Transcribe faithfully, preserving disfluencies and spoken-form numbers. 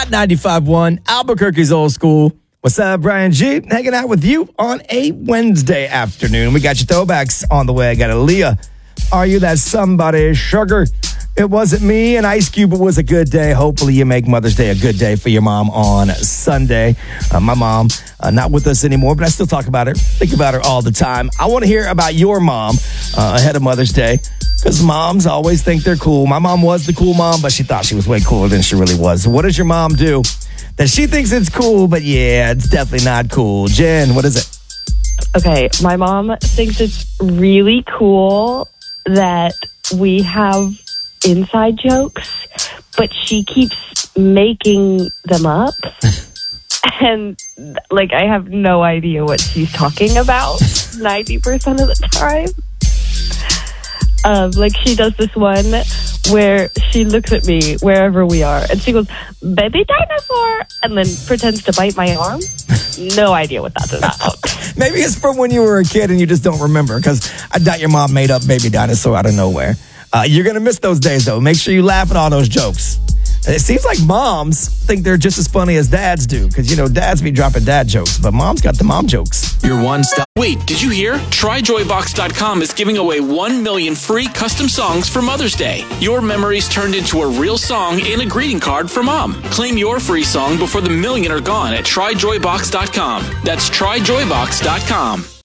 Hot ninety-five point one, Albuquerque's Old School. What's up, Brian G? Hanging out with you on a Wednesday afternoon. We got your throwbacks on the way. I got Aaliyah. Are you that somebody? Sugar. It wasn't me and Ice Cube. It was a good day. Hopefully you make Mother's Day a good day for your mom on Sunday. Uh, my mom, uh, not with us anymore, but I still talk about her. Think about her all the time. I want to hear about your mom uh, ahead of Mother's Day, because moms always think they're cool. My mom was the cool mom, but she thought she was way cooler than she really was. So what does your mom do that she thinks it's cool, but yeah, it's definitely not cool? Jen, what is it? Okay, my mom thinks it's really cool that we have inside jokes, but she keeps making them up. And, like, I have no idea what she's talking about ninety percent of the time. Um, like, she does this one where she looks at me wherever we are, and she goes, "Baby dinosaur," and then pretends to bite my arm. No idea what that's about. Maybe it's from when you were a kid and you just don't remember, because I doubt your mom made up Baby Dinosaur out of nowhere. Uh, you're going to miss those days, though. Make sure you laugh at all those jokes. It seems like moms think they're just as funny as dads do, because, you know, dads be dropping dad jokes, but mom's got the mom jokes. Your one stop. Wait, did you hear? Try joy box dot com is giving away one million free custom songs for Mother's Day. Your memories turned into a real song and a greeting card for mom. Claim your free song before the million are gone at try joy box dot com. That's try joy box dot com.